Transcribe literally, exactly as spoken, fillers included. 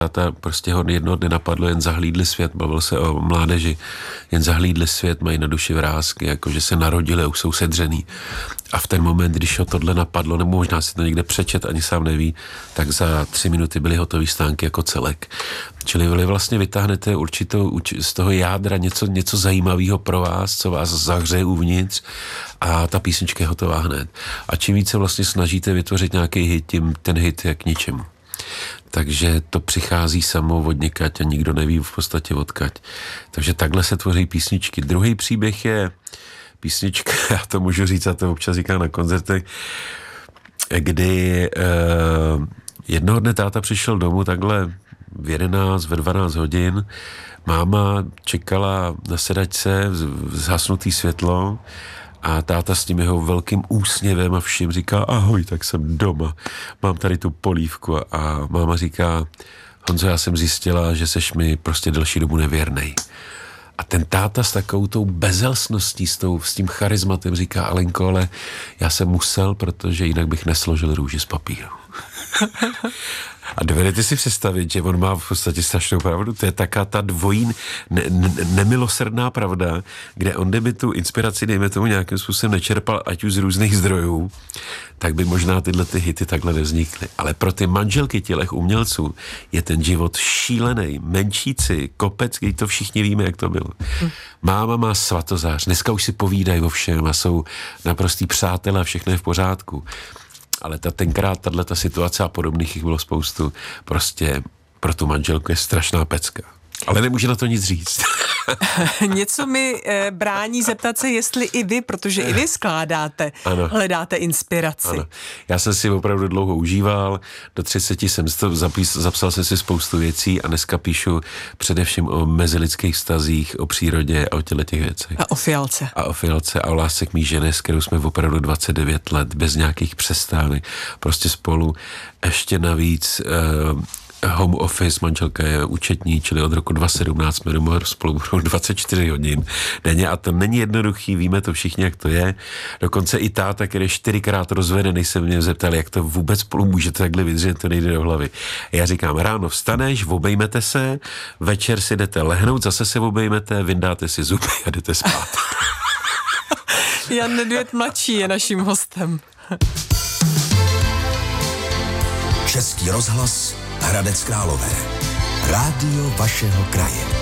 táta prostě ho jednoho dne napadlo, jen zahlídli svět, bavil se o mládeži, jen zahlídli svět, mají na duši vrásky, jakože se narodili a už jsou sedřený. A v ten moment, když ho tohle napadlo, nebo možná si to někde přečet, ani sám neví, tak za tři minuty byly hotový stánky jako celek. Čili vy vlastně vytáhnete určitou z toho jádra něco, něco zajímavého pro vás, co vás zahřeje uvnitř a ta písnička je hotová hned. A čím více vlastně snažíte vytvořit nějaký hit, tím ten hit je k ničemu. Takže to přichází samo od někať a nikdo neví v podstatě odkaď. Takže takhle se tvoří písničky. Druhý příběh je písnička, já to můžu říct, a to občas říkám na koncertech, kdy eh, jednoho dne táta přišel domů takhle v jedenáct, ve dvanáct hodin, máma čekala na sedačce, zhasnutý světlo a táta s tím jeho velkým úsměvem a vším říká, ahoj, tak jsem doma, mám tady tu polívku a máma říká, Honzo, já jsem zjistila, že seš mi prostě delší dobu nevěrnej. A ten táta s takovou tou bezelstností, s, tou, s tím charizmatem říká, Alenko, ale já jsem musel, protože jinak bych nesložil růži z papíru. A dovedete si představit, že on má v podstatě strašnou pravdu. To je taká ta dvojí ne, ne, nemilosrdná pravda, kde on kdyby tu inspiraci, dejme tomu, nějakým způsobem nečerpal, ať už z různých zdrojů, tak by možná tyhle ty hity takhle nevznikly. Ale pro ty manželky tělech umělců je ten život šílený. Menšíci, kopec, když to všichni víme, jak to bylo. Hm. Máma má svatozář, dneska už si povídají o všem a jsou naprostý přátelé a všechno je v pořádku. Ale ta tenkrát, tato situace a podobných jich bylo spoustu, prostě pro tu manželku je strašná pecka. Ale nemůže na to nic říct. Něco mi e, brání zeptat se, jestli i vy, protože i vy skládáte, ano. Hledáte inspiraci. Ano. Já jsem si opravdu dlouho užíval, do třiceti jsem to zapis, zapsal jsem si spoustu věcí a dneska píšu především o mezilidských vztazích, o přírodě a o těle těch věcech. A o fialce. A o fialce a o lásce k mý ženě, s kterou jsme opravdu dvacet devět let, bez nějakých přestávek, prostě spolu, ještě navíc uh, home office, manželka je účetní, čili od roku dva tisíce sedmnáct jsme doma spolu dvacet čtyři hodin denně a to není jednoduchý, víme to všichni, jak to je. Dokonce i táta, který je čtyřikrát rozvedený, se mě zeptal, jak to vůbec spolu můžete takhle vydržet, to nejde do hlavy. A já říkám, ráno vstaneš, obejmete se, večer si jdete lehnout, zase se obejmete, vyndáte si zuby a jdete spát. Jan Nedvěd mladší je naším hostem. Český rozhlas Hradec Králové. Rádio vašeho kraje.